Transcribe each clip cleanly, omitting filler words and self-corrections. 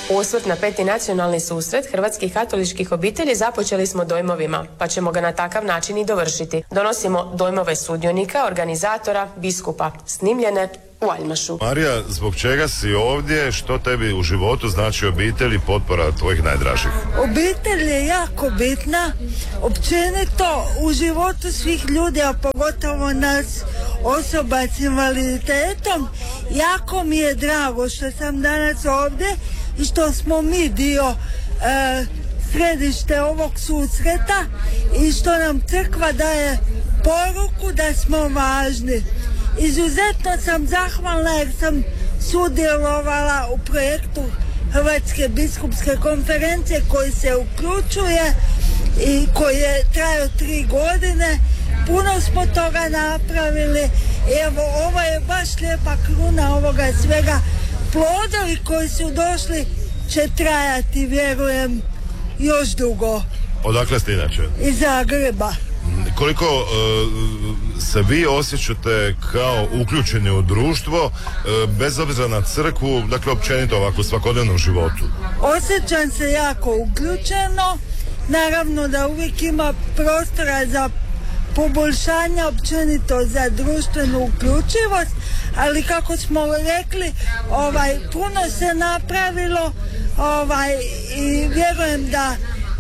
Osvrt na 5. nacionalni susret hrvatskih katoličkih obitelji započeli smo dojmovima, pa ćemo ga na takav način i dovršiti. Donosimo dojmove sudionika, organizatora, biskupa, snimljene u Aljmašu. Marija, zbog čega si ovdje? Što tebi u životu znači obitelj i potpora tvojih najdražih? Obitelj je jako bitna, općenito u životu svih ljudi, a pogotovo nas osoba s invaliditetom. Jako mi je drago što sam danas ovdje i što smo mi dio središte ovog susreta i što nam crkva daje poruku da smo važni. Izuzetno sam zahvalna jer sam sudjelovala u projektu Hrvatske biskupske konferencije koji se uključuje i koji je trajao 3 godine. Puno smo toga napravili. Evo, ovo je baš lijepa kruna ovoga svega. Plodovi koji su došli će trajati, vjerujem, još dugo. Odakle ste inače? Iz Zagreba. Koliko se vi osjećate kao uključeni u društvo, bez obzira na crkvu, dakle općenito ovako u svakodnevnom životu? Osjećam se jako uključeno. Naravno da uvijek ima prostora za poboljšanje, općenito za društvenu uključivost, ali kako smo rekli, puno se napravilo i vjerujem da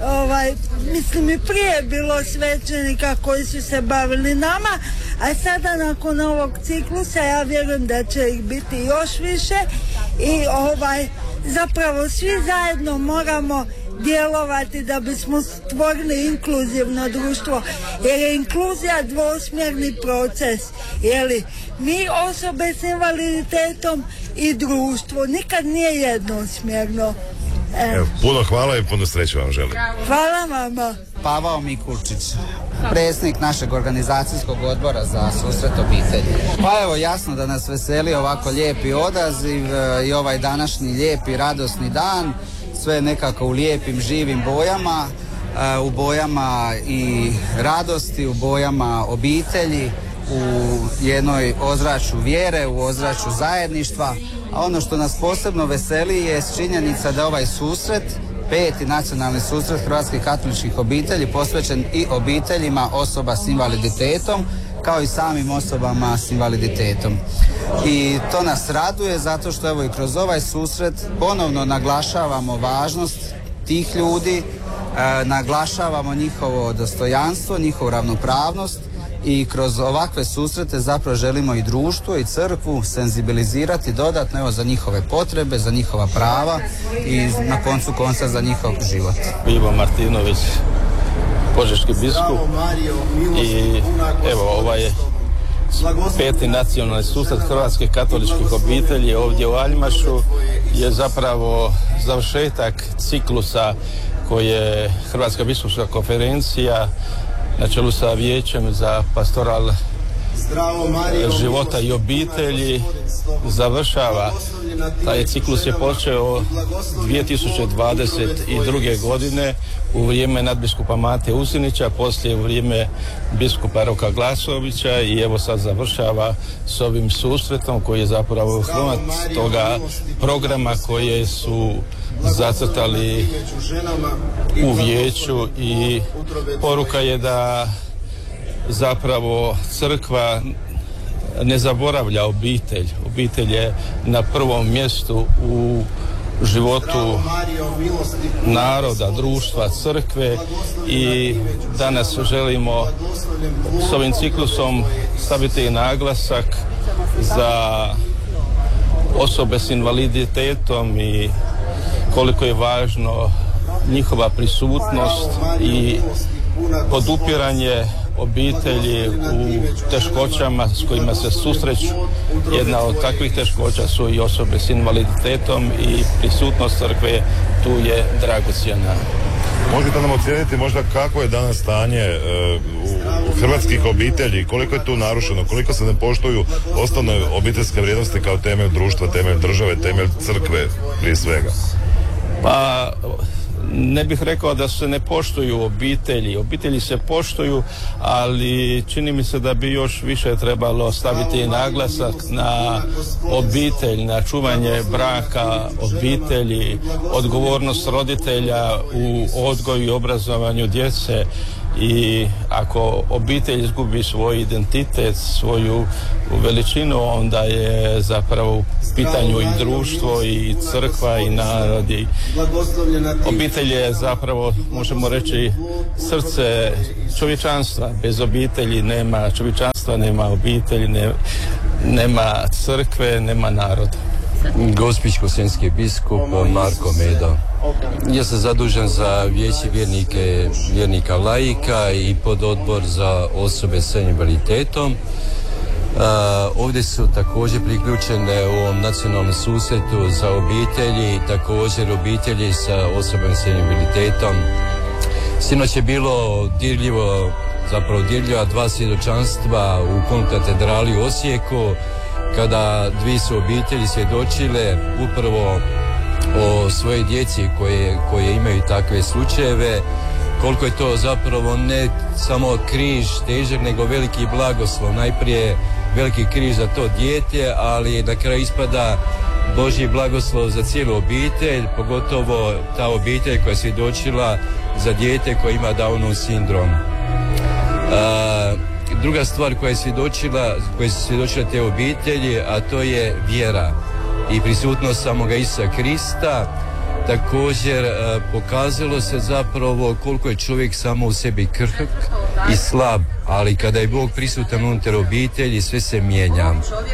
mislim i prije bilo svećenika koji su se bavili nama, a sada nakon ovog ciklusa ja vjerujem da će ih biti još više i zapravo svi zajedno moramo djelovati da bismo stvorili inkluzivno društvo, jer je inkluzija dvosmjerni proces, jer mi osobe s invaliditetom i društvo nikad nije jednosmjerno. Evo, puno hvala i puno sreće vam želim. Hvala vama. Pavao Mikulčić, predsjednik našeg organizacijskog odbora za susret obitelji. Pa evo, jasno da nas veseli ovako lijepi odaziv i ovaj današnji lijepi radosni dan, sve nekako u lijepim živim bojama, u bojama i radosti, u bojama obitelji, u jednoj ozračju vjere, u ozračju zajedništva. A ono što nas posebno veseli je činjenica da ovaj susret, 5. nacionalni susret hrvatskih katoličkih obitelji, posvećen i obiteljima osoba s invaliditetom, kao i samim osobama s invaliditetom. I to nas raduje zato što evo i kroz ovaj susret ponovno naglašavamo važnost tih ljudi, naglašavamo njihovo dostojanstvo, njihovu ravnopravnost i kroz ovakve susrete zapravo želimo i društvo i crkvu senzibilizirati dodatno evo za njihove potrebe, za njihova prava i na koncu konca za njihov život. Ivo Martinović, požeški biskup, i evo ovaj 5. nacionalni susret hrvatskih katoličkih obitelji ovdje u Aljmašu je zapravo završetak ciklusa koji je Hrvatska biskupska konferencija na čelu sa Vijećem za pastoral života i obitelji završava. Taj ciklus je počeo 2022. godine u vrijeme nadbiskupa Mate Uzinića, poslije u vrijeme biskupa Roka Glasovića i evo sad završava s ovim susretom koji je zapravo vrhunac toga programa koje su zacrtali u vijeću i poruka je da zapravo crkva ne zaboravlja obitelj. Obitelj je na prvom mjestu u životu naroda, društva, crkve i danas želimo s ovim ciklusom staviti naglasak za osobe s invaliditetom i koliko je važno njihova prisutnost i podupiranje obitelji u teškoćama s kojima se susreću. Jedna od takvih teškoća su i osobe s invaliditetom i prisutnost crkve tu je dragocjena. Možete nam ocijeniti možda kako je danas stanje u hrvatskih obitelji, koliko je tu narušeno, koliko se ne poštuju osnovne obiteljske vrijednosti kao temelj društva, temelj države, temelj crkve prije svega? Pa Ne bih rekao da se ne poštuju obitelji se poštuju, ali čini mi se da bi još više trebalo staviti naglasak na obitelj, na čuvanje braka, obitelji, odgovornost roditelja u odgoju i obrazovanju djece. I ako obitelj izgubi svoj identitet, svoju veličinu, onda je zapravo u pitanju i društvo i crkva i narod. Obitelj je zapravo, možemo reći, srce čovječanstva. Bez obitelji nema čovječanstva, nema obitelji, nema crkve, nema naroda. Gospić-Kosenjski biskup Marko Medo. Ja sam zadužen za vijeće vjernika laika i pododbor za osobe s invaliditetom. Ovdje su također priključene u ovom nacionalnom susretu za obitelji, također obitelji sa osobama s invaliditetom. Sinoć je bilo dirljiva dva svjedočanstva u konkatedrali u Osijeku, kada dvije su obitelji svjedočile upravo o svojoj djeci koje imaju takve slučajeve, koliko je to zapravo ne samo križ težak, nego veliki blagoslov. Najprije veliki križ za to dijete, ali na kraju ispada Božji blagoslov za cijelu obitelj, pogotovo ta obitelj koja je svjedočila za dijete koje ima Downov sindrom. Druga stvar koja su svjedočile te obitelji, a to je vjera i prisutnost samoga Isusa Krista. Također pokazalo se zapravo koliko je čovjek samo u sebi krhk i slab, ali kada je Bog prisutan unutar obitelji, sve se mijenja.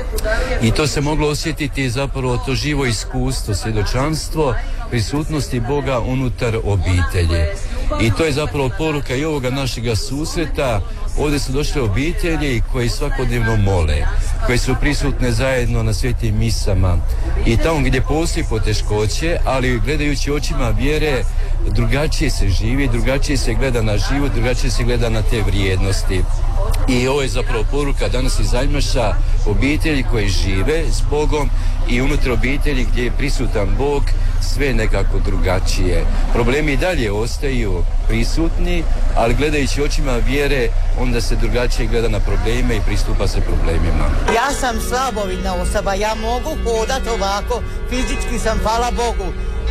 I to se moglo osjetiti zapravo to živo iskustvo, svjedočanstvo prisutnosti Boga unutar obitelji. I to je zapravo poruka i ovoga našega susreta. Ovdje su došle obitelji koji svakodnevno mole, koji su prisutne zajedno na svetim misama i tamo gdje postoji poteškoće, ali gledajući očima vjere drugačije se živi, drugačije se gleda na život, drugačije se gleda na te vrijednosti. I ovo je zapravo poruka danas iz Aljmaša, obitelji koji žive s Bogom i unutar obitelji gdje je prisutan Bog, sve nekako drugačije. Problemi i dalje ostaju prisutni, ali gledajući očima vjere, onda se drugačije gleda na probleme i pristupa se problemima. Ja sam slabovidna osoba, ja mogu hodati ovako, fizički sam, hvala Bogu,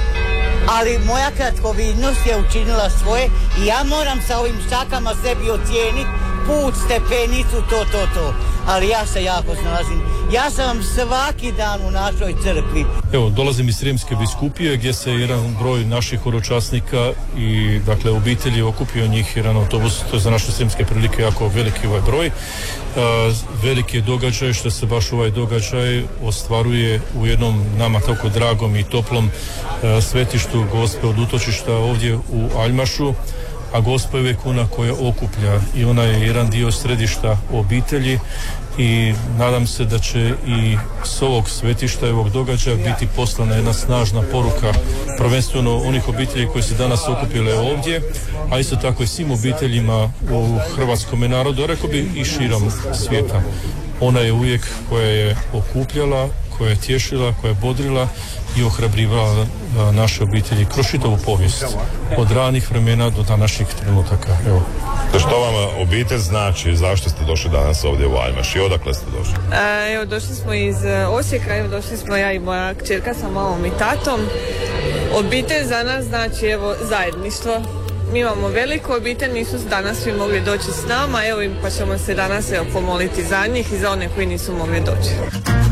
ali moja kratkovidnost je učinila svoje i ja moram sa ovim štakama sebi ocijeniti put, stepenicu, to. Ali ja se jako snalazim. Ja sam svaki dan u našoj crkvi. Evo, dolazim iz Srijemske biskupije gdje se jedan broj naših horočasnika i dakle obitelji okupio njih jedan autobus, to je za naše srijemske prilike jako veliki ovaj broj. Veliki je događaj što se baš ovaj događaj ostvaruje u jednom nama tako dragom i toplom svetištu Gospe od utočišta ovdje u Aljmašu, a Gospa je uvijek ona koja okuplja i ona je jedan dio središta obitelji i nadam se da će i s ovog svetišta i ovog događaja biti poslana jedna snažna poruka prvenstveno onih obitelji koji se danas okupile ovdje, a isto tako i svim obiteljima u hrvatskom narodu, rekao bi i širom svijeta. Ona je uvijek koja je okupljala, koja je tješila, koja je bodrila i ohrabrivala naše obitelji kroz čitavu povijest, od ranih vremena do današnjih trenutaka. Evo. Što vam obitelj znači? Zašto ste došli danas ovdje u Aljmaš i odakle ste došli? Evo, došli smo iz Osijeka, došli smo ja i moja kćerka sa mamom i tatom. Obitelj za nas znači zajedništvo. Mi imamo veliku obitelj, nisu danas svi mogli doći s nama, pa ćemo se danas pomoliti za njih i za one koji nisu mogli doći.